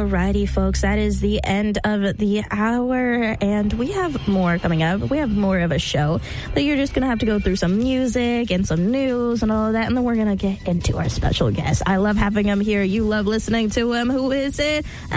Alrighty, folks, that is the end of the hour, and we have more coming up. We have more of a show, but you're just going to have to go through some music and some news and all of that, and then we're going to get into our special guest. I love having him here. You love listening to him. Who is it?